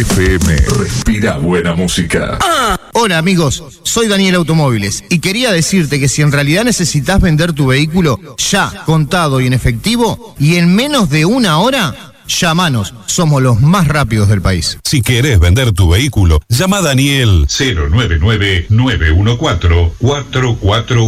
FM. Respira buena música. Hola amigos, soy Daniel Automóviles y quería decirte que si en realidad necesitas vender tu vehículo ya, contado y en efectivo, y en menos de una hora, llámanos, somos los más rápidos del país. Si querés vender tu vehículo, llama a Daniel 099-914-441.